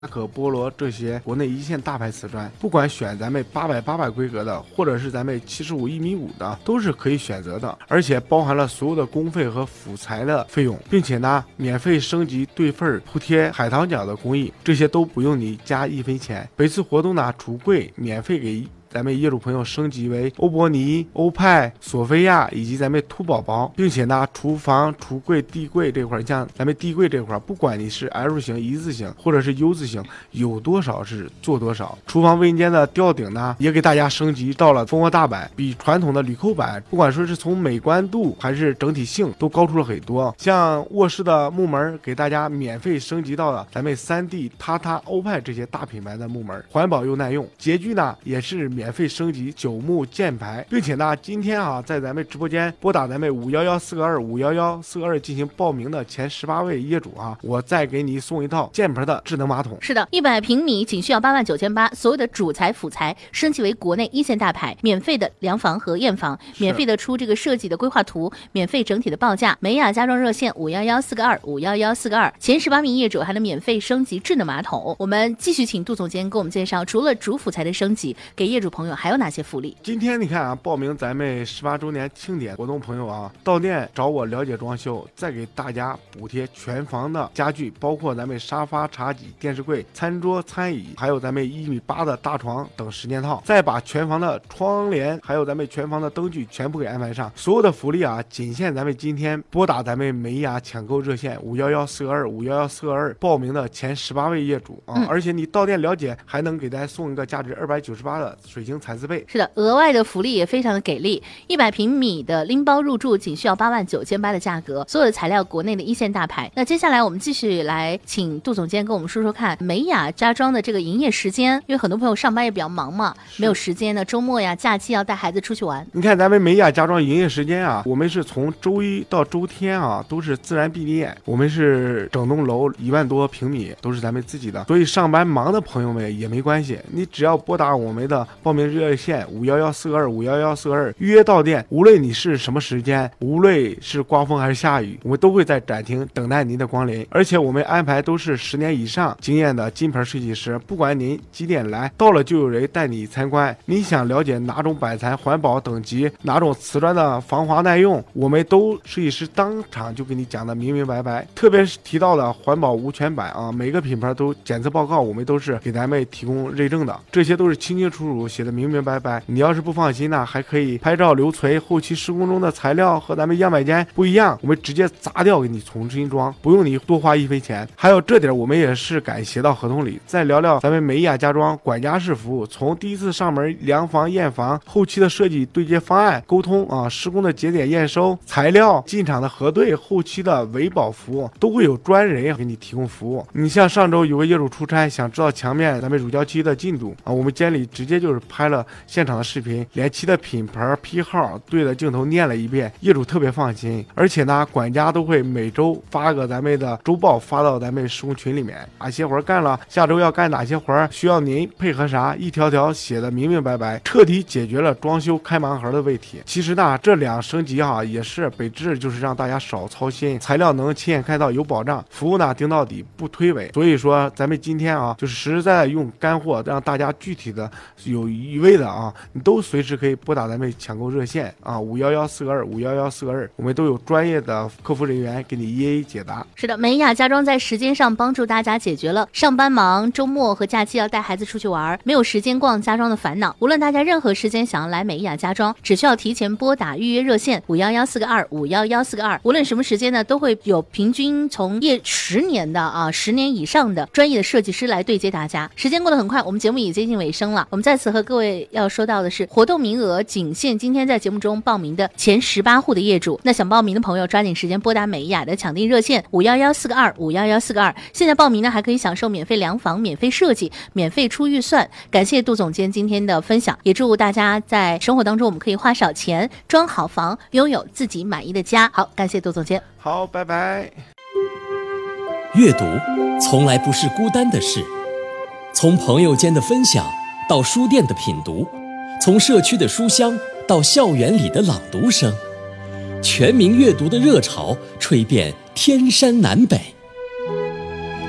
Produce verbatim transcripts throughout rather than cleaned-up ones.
可、波罗这些国内一线大牌瓷砖，不管选咱们八百八百规格的，或者是咱们七十五一米五的，都是可以选择的，而且包含了所有的工费和辅材的费用，并且呢，免费升级对份铺贴海棠角的工艺，这些都不用你加一分钱。本次活动呢，橱柜免费给咱们业主朋友升级为欧泊尼、欧派、索菲亚以及咱们兔宝宝，并且呢，厨房、橱柜、地柜这块，像咱们地柜这块，不管你是 L 型、一字型或者是 U 字型，有多少是做多少。厨房卫生间的吊顶呢，也给大家升级到了蜂窝大板，比传统的铝扣板，不管说是从美观度还是整体性，都高出了很多。像卧室的木门，给大家免费升级到了咱们三 D、塔塔、欧派这些大品牌的木门，环保又耐用。洁具呢，也是免免费升级九木键盘，并且呢，今天啊，在咱们直播间拨打咱们五幺幺四个二五幺幺四个二进行报名的前十八位业主啊，我再给你送一套键盘的智能马桶。 是的，一百平米仅需要八万九千八，所有的主材辅材升级为国内一线大牌，免费的量房和验房，免费的出这个设计的规划图，免费整体的报价。美雅家装热线五幺幺四个二五幺幺四个二，前十八名业主还能免费升级智能马桶。我们继续请杜总监给我们介绍，除了主辅材的升级，给业主朋友还有哪些福利？ 今天你看啊，报名咱们十八周年庆典活动朋友啊，到店找我了解装修，再给大家补贴全房的家具，包括咱们沙发、茶几、电视柜、餐桌、餐椅，还有咱们一米八的大床等十件套，再把全房的窗帘还有咱们全房的灯具全部给安排上。所有的福利啊，仅限咱们今天拨打咱们美雅抢购热线五幺幺四个二五幺幺四个二报名的前十八位业主啊、嗯，而且你到店了解还能给大家送一个价值二百九十八的水晶蚕丝被。 是的，额外的福利也非常的给力，一百平米的拎包入住仅需要八万九千八的价格，所有的材料国内的一线大牌。那接下来我们继续来请杜总监跟我们说说看美雅家装的这个营业时间，因为很多朋友上班也比较忙嘛，没有时间呢，周末呀、假期要带孩子出去玩。 你看咱们美雅家装营业时间啊，我们是从周一到周天啊，都是自然闭店，我们是整栋楼一万多平米，都是咱们自己的，所以上班忙的朋友们也没关系，你只要拨打我们的报名热线五幺幺四个二五幺幺四个二预约到店，无论你是什么时间，无论是刮风还是下雨，我们都会在展厅等待您的光临。而且我们安排都是十年以上经验的金牌设计师，不管您几点来，到了就有人带你参观。你想了解哪种板材环保等级，哪种瓷砖的防滑耐用，我们都设计师当场就给你讲的明明白白。特别是提到的环保无醛板啊，每个品牌都检测报告我们都是给咱们提供认证的，这些都是清清楚楚写的明明白白。你要是不放心呢，还可以拍照留存，后期施工中的材料和咱们样板间不一样，我们直接砸掉给你重新装，不用你多花一分钱。还有这点我们也是敢写到合同里。再聊聊咱们美雅家装管家式服务，从第一次上门量房验房，后期的设计对接方案沟通啊，施工的节点验收，材料进场的核对，后期的维保服务都会有专人给你提供服务。你像上周有个业主出差，想知道墙面咱们乳胶漆的进度啊，我们监理直接就是拍了现场的视频，连漆的品牌批号对着镜头念了一遍，业主特别放心。而且呢，管家都会每周发个咱们的周报发到咱们施工群里面，哪些活干了，下周要干哪些活，需要您配合啥，一条条写的明明白白，彻底解决了装修开盲盒的问题。其实呢，这两升级啊，也是本质就是让大家少操心，材料能亲眼看到有保障，服务呢盯到底不推诿。所以说咱们今天啊，就是实实在在用干货让大家具体的有疑问的啊，你都随时可以拨打咱们抢购热线啊，五幺幺四个二五幺幺四个二，我们都有专业的客服人员给你一一解答。 是的，美雅家装在时间上帮助大家解决了上班忙、周末和假期要带孩子出去玩，没有时间逛家装的烦恼。无论大家任何时间想要来美雅家装，只需要提前拨打预约热线五幺幺四个二五幺幺四个二，无论什么时间呢，都会有平均从业十年的啊，十年以上的专业的设计师来对接大家。时间过得很快，我们节目也接近尾声了。我们再次和各位要说到的是，活动名额仅限今天在节目中报名的前十八户的业主。那想报名的朋友，抓紧时间拨打美雅的抢订热线五幺幺四个二五幺幺四个二。现在报名呢，还可以享受免费量房、免费设计、免费出预算。感谢杜总监今天的分享，也祝大家在生活当中我们可以花少钱装好房，拥有自己满意的家。好，感谢杜总监。 好，拜拜。 阅读从来不是孤单的事，从朋友间的分享到书店的品读，从社区的书香到校园里的朗读声，全民阅读的热潮吹遍天山南北。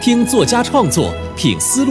听作家创作，品思路。